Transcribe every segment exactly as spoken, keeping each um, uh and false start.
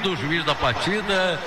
o juiz da partida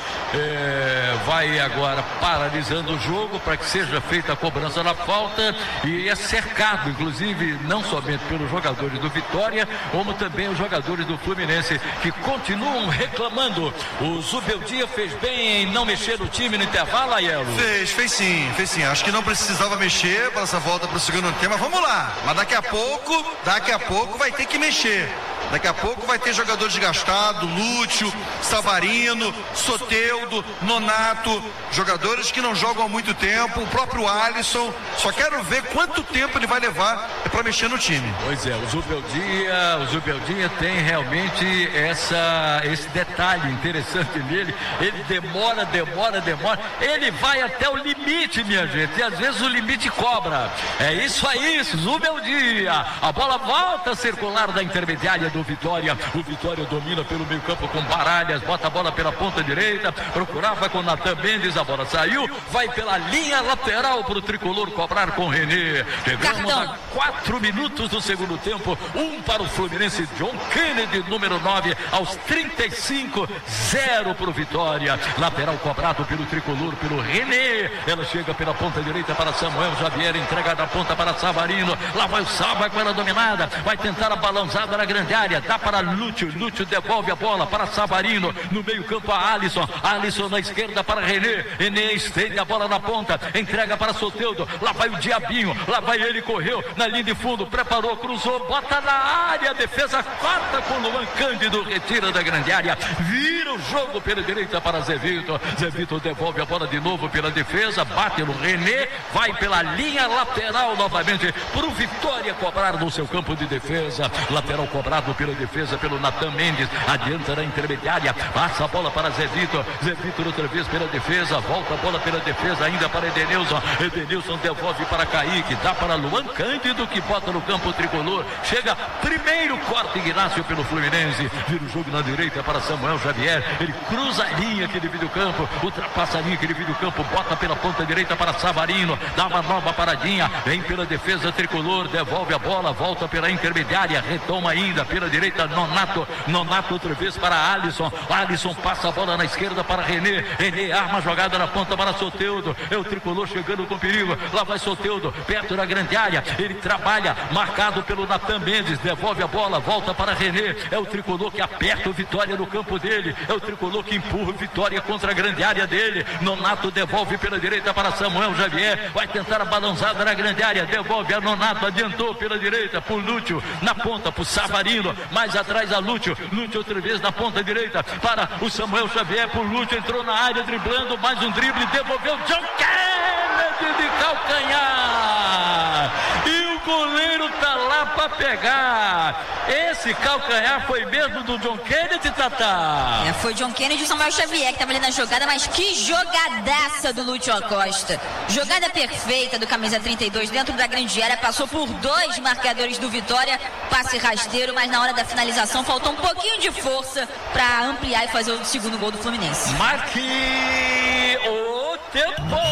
é, vai agora paralisando o jogo para que seja feita a cobrança da falta, e é cercado, inclusive, não somente pelos jogadores do Vitória, como também os jogadores do Fluminense, que continuam reclamando. O Zubeldia fez bem em não mexer no time no intervalo, Aiello? Fez, fez sim, fez sim. Acho que não precisava mexer para essa volta para o segundo tempo, mas vamos lá. Mas daqui a pouco, daqui a pouco vai ter que mexer. Daqui a pouco vai ter jogador desgastado, Lúcio, Savarino, Soteldo, Nonato, jogadores que não jogam há muito tempo, o próprio Alisson. Só quero ver quanto tempo ele vai levar para mexer no time. Pois é, o Zubeldia, o Zubeldia tem realmente essa, esse detalhe interessante nele. Ele demora, demora, demora. Ele vai até o limite, minha gente, e às vezes o limite cobra. É isso aí, Zubeldia. A bola volta a circular da intermediária do Vitória. O Vitória domina pelo meio campo com Baralhas, bota a bola pela ponta direita, procurava com Natan Mendes, a bola saiu, vai pela linha lateral para o tricolor cobrar com René. Chegamos a quatro minutos do segundo tempo, um para o Fluminense, John Kennedy, número nove, aos trinta e cinco, zero para o Vitória. Lateral cobrado pelo tricolor, pelo René. Ela chega pela ponta direita para Samuel Xavier, entrega da ponta para Savarino. Lá vai o Sá, vai com ela dominada, vai tentar a balançada na grande área. Dá para Lúcio, Lúcio devolve a bola para Savarino, no meio campo a Alisson, Alisson na esquerda para René, René estende a bola na ponta, entrega para Soteldo, lá vai o Diabinho, lá vai ele, correu na linha de fundo, preparou, cruzou, bota na área, defesa corta com Luan Cândido, retira da grande área, vira o jogo pela direita para Zé Vitor, Zé Vitor devolve a bola de novo pela defesa, bate no René, vai pela linha lateral novamente, para o Vitória cobrar no seu campo de defesa, lateral cobrado pela defesa, pelo Natan Mendes, adianta na intermediária, passa a bola para Zé Vitor, Zé Vitor outra vez pela defesa, volta a bola pela defesa, ainda para Edenilson, Edenilson devolve para Kaique, dá para Luan Cândido, que bota no campo tricolor, chega primeiro corte Ignacio pelo Fluminense, vira o jogo na direita para Samuel Xavier, ele cruza a linha que divide o campo, ultrapassa a linha que divide o campo, bota pela ponta direita para Savarino, dá uma nova paradinha, vem pela defesa tricolor, devolve a bola, volta pela intermediária, retoma ainda pela direita, Nonato, Nonato outra vez para Alisson, Alisson passa a bola na esquerda para René, René arma a jogada na ponta para Soteldo, é o tricolor chegando com perigo, lá vai Soteldo, perto da grande área, ele trabalha, marcado pelo Natan Mendes, devolve a bola, volta para René, é o tricolor que aperta o Vitória no campo dele, é o tricolor que empurra o Vitória contra a grande área dele, Nonato devolve pela direita para Samuel Xavier, vai tentar a balançada na grande área, devolve a Nonato, adiantou pela direita, por Lúcio, na ponta, por Savarino, mais atrás a Lúcio, Lúcio outra vez na ponta direita para o Samuel Xavier, por Lúcio, entrou na área driblando, mais um drible, devolveu John Kennedy de calcanhar, e o goleiro tá lá para pegar. Esse calcanhar foi mesmo do John Kennedy, Tatá? É, foi John Kennedy e o Samuel Xavier que tava ali na jogada, mas que jogadaça do Lúcio Acosta. Jogada perfeita do camisa trinta e dois dentro da grande área, passou por dois marcadores do Vitória, passe rasteiro, mas na hora da finalização faltou um pouquinho de força para ampliar e fazer o segundo gol do Fluminense. Marque o tempo!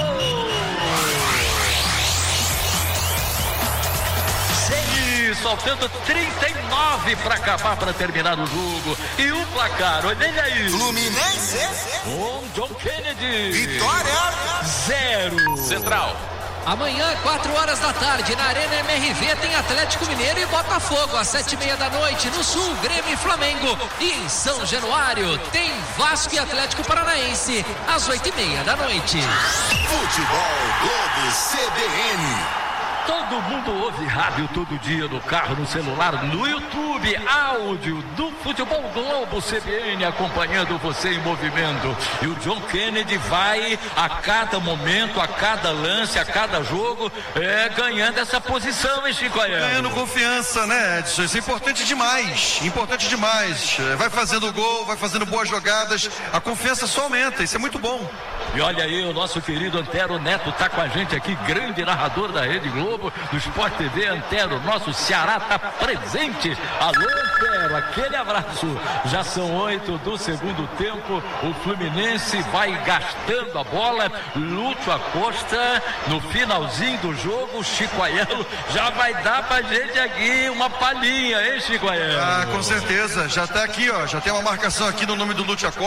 Faltando trinta e nove para acabar, para terminar o jogo. E o placar, olha ele aí. Fluminense com John Kennedy. Vitória zero. Central. Amanhã, quatro horas da tarde, na Arena M R V tem Atlético Mineiro e Botafogo, às sete e meia da noite. No Sul, Grêmio e Flamengo. E em São Januário tem Vasco e Atlético Paranaense, às oito e meia da noite. Futebol Globo C B N. Todo mundo ouve rádio todo dia no carro, no celular, no YouTube, áudio do Futebol Globo C B N acompanhando você em movimento. E o John Kennedy vai a cada momento, a cada lance, a cada jogo, é, ganhando essa posição, hein, Chico Aiello? Ganhando confiança, né, Edson? Isso é importante demais, importante demais. Vai fazendo gol, vai fazendo boas jogadas, a confiança só aumenta, isso é muito bom. E olha aí, o nosso querido Antero Neto tá com a gente aqui, grande narrador da Rede Globo, do Sport T V. Antero, nosso Ceará tá presente. Alô, Antero, aquele abraço. Já são oito do segundo tempo, o Fluminense vai gastando a bola. Lúcio Acosta, no finalzinho do jogo, Chico Aiello já vai dar pra gente aqui uma palhinha, hein, Chico Aiello? Ah, com certeza, já tá aqui, ó, já tem uma marcação aqui no nome do Lúcio Acosta.